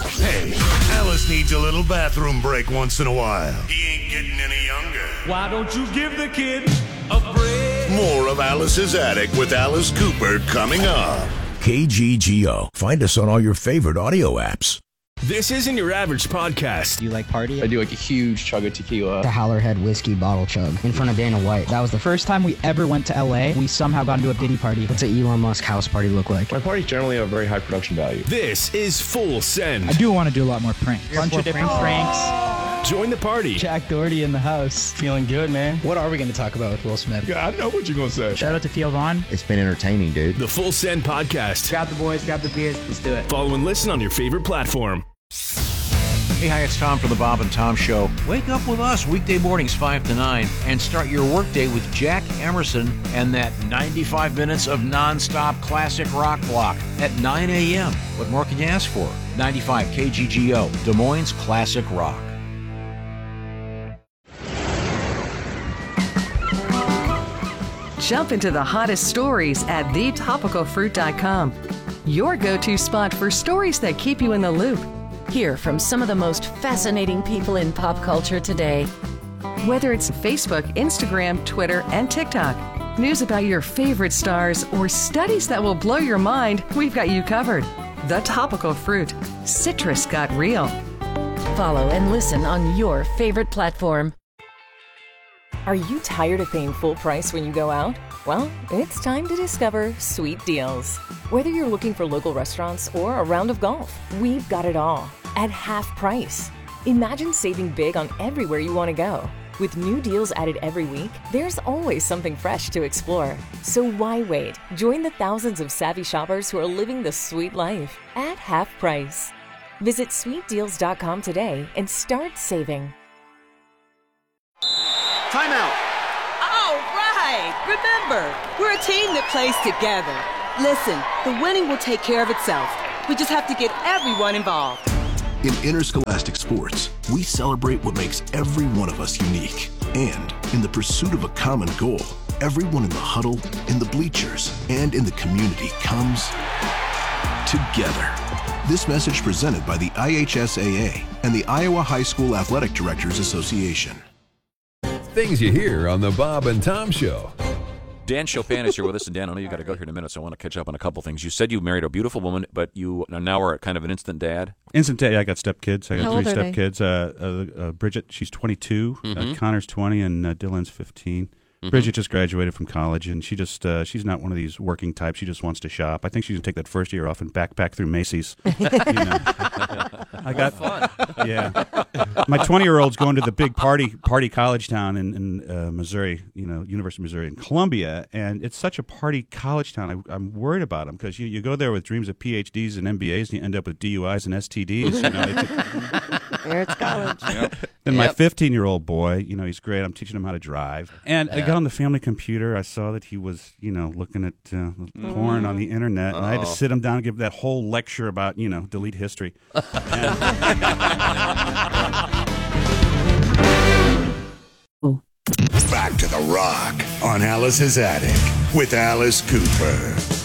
Hey, Alice needs a little bathroom break once in a while. He ain't getting any younger. Why don't you give the kid a break? More of Alice's Attic with Alice Cooper coming up. KGGO. Find us on all your favorite audio apps. This isn't your average podcast. Do you like party? I do like a huge chug of tequila. The Howlerhead whiskey bottle chug in front of Dana White. That was the first time we ever went to LA. We somehow got into a Diddy party. What's an Elon Musk house party look like? My parties generally have very high production value. This is Full Send. I do want to do a lot more pranks. Bunch of different pranks. Join the party. Jack Doherty in the house. Feeling good, man. What are we going to talk about with Will Smith? Yeah, I know what you're going to say. Shout out to Theo Vaughn. It's been entertaining, dude. The Full Send podcast. Grab the boys, grab the beers. Let's do it. Follow and listen on your favorite platform. Hey, hi, it's Tom for the Bob and Tom Show. Wake up with us weekday mornings 5 to 9 and start your workday with Jack Emerson and that 95 minutes of nonstop classic rock block at 9 a.m. What more can you ask for? 95 KGGO, Des Moines Classic Rock. Jump into the hottest stories at thetopicalfruit.com. Your go-to spot for stories that keep you in the loop. Hear from some of the most fascinating people in pop culture today. Whether it's Facebook, Instagram, Twitter, and TikTok, news about your favorite stars, or studies that will blow your mind, we've got you covered. The Topical Fruit. Citrus got real. Follow and listen on your favorite platform. Are you tired of paying full price when you go out? Well, it's time to discover Sweet Deals. Whether you're looking for local restaurants or a round of golf, we've got it all at half price. Imagine saving big on everywhere you want to go. With new deals added every week, there's always something fresh to explore. So why wait? Join the thousands of savvy shoppers who are living the sweet life at half price. Visit sweetdeals.com today and start saving. Timeout. All right. Remember, we're a team that plays together. Listen, the winning will take care of itself. We just have to get everyone involved. In interscholastic sports, we celebrate what makes every one of us unique. And in the pursuit of a common goal, everyone in the huddle, in the bleachers, and in the community comes together. This message presented by the IHSAA and the Iowa High School Athletic Directors Association. Things you hear on the Bob and Tom Show. Dan Chopin is here with us, and Dan, I know you got to go here in a minute, so I want to catch up on a couple things. You said you married a beautiful woman, but you now are kind of an instant dad. Instant dad. I got stepkids. I got How 3 old are stepkids. Bridget, she's 22. Mm-hmm. Connor's 20, and Dylan's 15. Mm-hmm. Bridget just graduated from college, and she just she's not one of these working types. She just wants to shop. I think she's gonna take that first year off and backpack through Macy's. I got fun. Yeah, my 20-year-old's going to the big party college town in Missouri. University of Missouri in Columbia, and it's such a party college town. I'm worried about them because you go there with dreams of PhDs and MBAs, and you end up with DUIs and STDs. There it's college. Yep. Then my 15-year-old boy, he's great. I'm teaching him how to drive. And I got on the family computer. I saw that he was, looking at porn on the internet. And I had to sit him down and give that whole lecture about, delete history. Back to the Rock on Alice's Attic with Alice Cooper.